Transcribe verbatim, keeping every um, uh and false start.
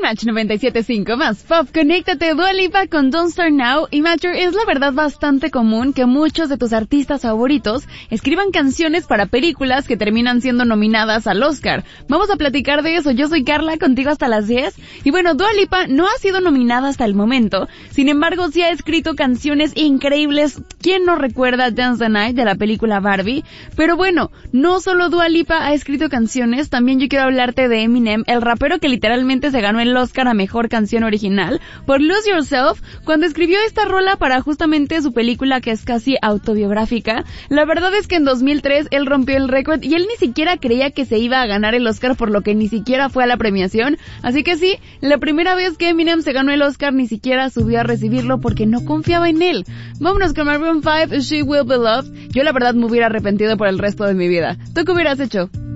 Match noventa y siete punto cinco más Pop. Conéctate, Dua Lipa con Don't Start Now. Y Matcher, es la verdad bastante común que muchos de tus artistas favoritos escriban canciones para películas que terminan siendo nominadas al Oscar. Vamos a platicar de eso. Yo soy Carla, contigo hasta las diez. Y bueno, Dua Lipa no ha sido nominada hasta el momento. Sin embargo, sí ha escrito canciones increíbles. ¿Quién no recuerda Dance the Night de la película Barbie? Pero bueno, no solo Dua Lipa ha escrito canciones, también yo quiero hablarte de Eminem, el rapero que literalmente se ganó el Oscar a Mejor Canción Original por Lose Yourself, cuando escribió esta rola para justamente su película que es casi autobiográfica. La verdad es que en dos mil tres él rompió el récord y él ni siquiera creía que se iba a ganar el Oscar, por lo que ni siquiera fue a la premiación. Así que sí, la primera vez que Eminem se ganó el Oscar ni siquiera subió a recibirlo porque no confiaba en él. Vámonos con Maroon five, She Will Be Loved. Yo la verdad me hubiera arrepentido por el resto de mi vida. ¿Tú qué hubieras hecho?